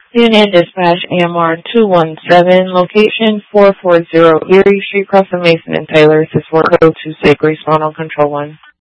Union Dispatch AMR 217, location 440 Erie Street, across from Mason and Taylor. This is 402 Respawn on Control 1.